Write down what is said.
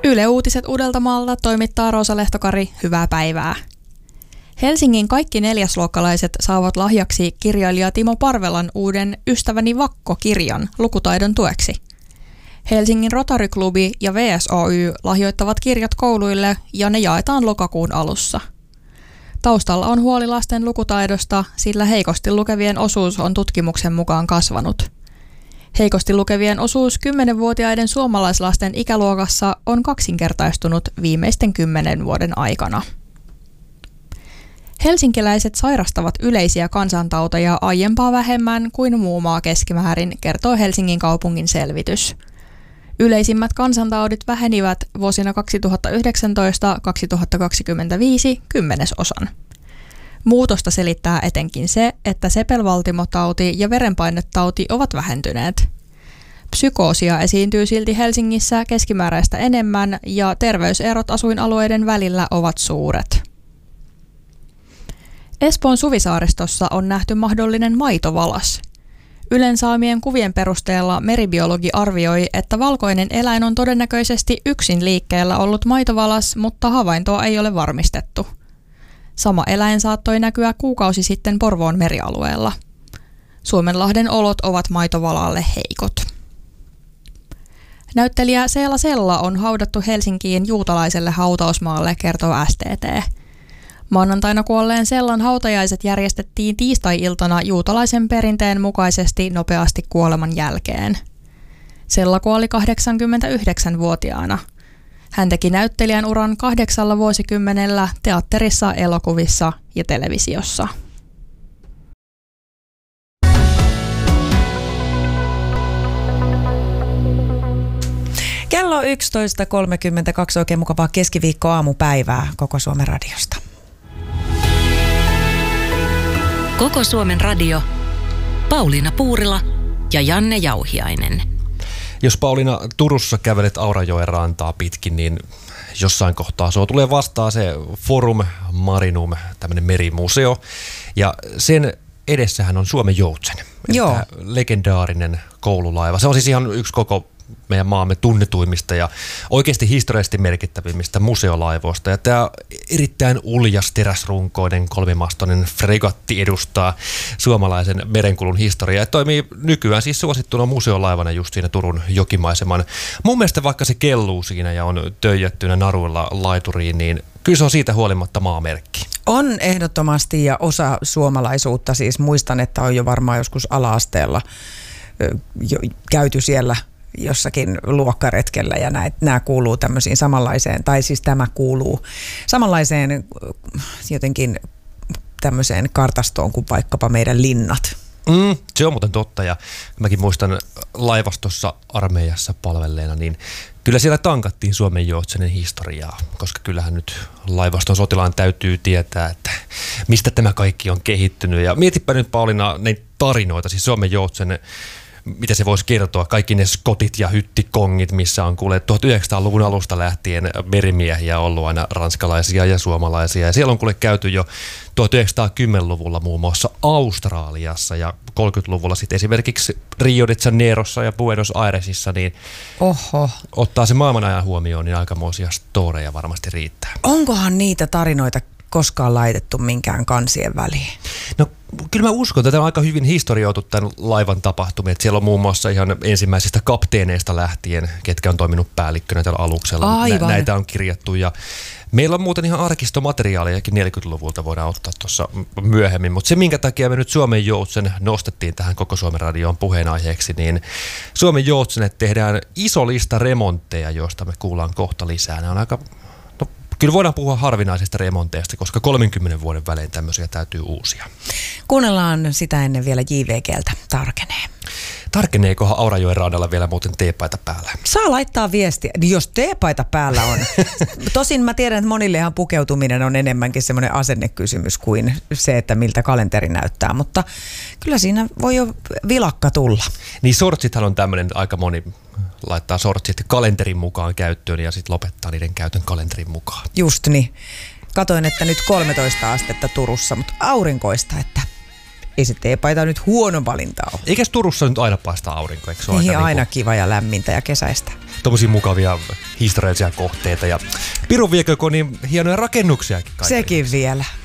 Yle Uutiset Uudeltamaalta toimittaa Rosa Lehtokari, hyvää päivää. Helsingin kaikki neljäsluokkalaiset saavat lahjaksi kirjailija Timo Parvelan uuden Ystäväni Vakko-kirjan lukutaidon tueksi. Helsingin Rotary Klubi ja VSOY lahjoittavat kirjat kouluille ja ne jaetaan lokakuun alussa. Taustalla on huoli lasten lukutaidosta, sillä heikosti lukevien osuus on tutkimuksen mukaan kasvanut. Heikosti lukevien osuus 10-vuotiaiden suomalaislasten ikäluokassa on kaksinkertaistunut viimeisten 10 vuoden aikana. Helsinkiläiset sairastavat yleisiä kansantauteja aiempaa vähemmän kuin muu maa keskimäärin, kertoo Helsingin kaupungin selvitys. Yleisimmät kansantaudit vähenivät vuosina 2019-2025 10%. Muutosta selittää etenkin se, että sepelvaltimotauti ja verenpainetauti ovat vähentyneet. Psykoosia esiintyy silti Helsingissä keskimääräistä enemmän ja terveyserot asuinalueiden välillä ovat suuret. Espoon Suvisaaristossa on nähty mahdollinen maitovalas. Ylen saamien kuvien perusteella meribiologi arvioi, että valkoinen eläin on todennäköisesti yksin liikkeellä ollut maitovalas, mutta havaintoa ei ole varmistettu. Sama eläin saattoi näkyä kuukausi sitten Porvoon merialueella. Suomenlahden olot ovat maitovalalle heikot. Näyttelijä Seela Sella on haudattu Helsinkiin juutalaiselle hautausmaalle, kertoo STT. Maanantaina kuolleen Sellan hautajaiset järjestettiin tiistai-iltana juutalaisen perinteen mukaisesti nopeasti kuoleman jälkeen. Sella kuoli 89-vuotiaana. Hän teki näyttelijän uran 8 vuosikymmenellä teatterissa, elokuvissa ja televisiossa. Kello 11.32, oikein mukavaa keskiviikko-aamupäivää Koko Suomen radiosta. Koko Suomen radio, Pauliina Puurila ja Janne Jauhiainen. Jos Pauliina Turussa kävelet Aurajoen rantaa pitkin, niin jossain kohtaa sua tulee vastaan se Forum Marinum, tämmöinen merimuseo. Ja sen edessähän on Suomen Joutsen, tämä legendaarinen koululaiva. Se on siis ihan yksi koko meidän maamme tunnetuimmista ja oikeasti historiallisesti merkittävimmistä museolaivoista. Ja tämä erittäin uljas teräsrunkoinen kolmimastoinen fregatti edustaa suomalaisen merenkulun historiaa ja toimii nykyään siis suosittuna museolaivana just siinä Turun jokimaiseman. Mun mielestä vaikka se kelluu siinä ja on töijättynä naruilla laituriin, niin kyllä se on siitä huolimatta maamerkki. On ehdottomasti ja osa suomalaisuutta, siis muistan, että on jo varmaan joskus ala-asteella käyty siellä jossakin luokkaretkellä ja nämä kuuluu tämmöisiin samanlaiseen, tai siis tämä kuuluu samanlaiseen jotenkin tämmöiseen kartastoon kuin vaikkapa meidän linnat. Se on muuten totta ja mäkin muistan laivastossa armeijassa palvelleena, niin kyllä siellä tankattiin Suomen Joutsenen historiaa, koska kyllähän nyt laivaston sotilaan täytyy tietää, että mistä tämä kaikki on kehittynyt. Ja mietipä nyt Pauliina näitä tarinoita, siis Suomen Joutsen, mitä se voisi kertoa, kaikki ne skotit ja hyttikongit, missä on kuullut 1900-luvun alusta lähtien merimiehiä ollut aina ranskalaisia ja suomalaisia. Ja siellä on kuule käyty jo 1910-luvulla muun muassa Australiassa ja 30-luvulla sitten esimerkiksi Rio de Janeirossa ja Buenos Airesissa, niin ottaa se maailman ajan huomioon, niin aikamoisia storeja varmasti riittää. Onkohan niitä tarinoita koskaan laitettu minkään kansien väliin? No kyllä mä uskon, että tämä on aika hyvin historioitu tämän laivan tapahtumia. Siellä on muun muassa ihan ensimmäisistä kapteeneista lähtien, ketkä on toiminut päällikkönä tällä aluksella. Näitä on kirjattu ja meillä on muuten ihan arkistomateriaaliakin 40-luvulta voidaan ottaa tuossa myöhemmin. Mutta se, minkä takia me nyt Suomen Joutsen nostettiin tähän Koko Suomen radioon puheenaiheeksi, niin Suomen Joutsenet tehdään iso lista remontteja, joista me kuullaan kohta lisää. Ne on aika... Kyllä voidaan puhua harvinaisista remonteista, koska 30 vuoden välein tämmöisiä täytyy uusia. Kuunnellaan sitä ennen vielä JVG:ltä tarkenee. Tarkeneekohan Aurajoen radalla vielä muuten teepaita päällä? Saa laittaa viestiä, jos teepaita päällä on. Tosin mä tiedän, että monillehan pukeutuminen on enemmänkin semmoinen asennekysymys kuin se, että miltä kalenteri näyttää. Mutta kyllä siinä voi jo vilakka tulla. Niin sortsithan on tämmöinen, aika moni laittaa sortsit kalenterin mukaan käyttöön ja sitten lopettaa niiden käytön kalenterin mukaan. Just niin. Katoin, että nyt 13 astetta Turussa, mutta aurinkoista, että ei se teepaita nyt huono valinta ole. Eikäs Turussa nyt aina paista aurinko, eikö se ole Niin aika aina kiva ja lämmintä ja kesäistä. tommosia mukavia historiallisia kohteita ja Pirun viekö niin hienoja rakennuksiakin kaikille. Sekin vielä.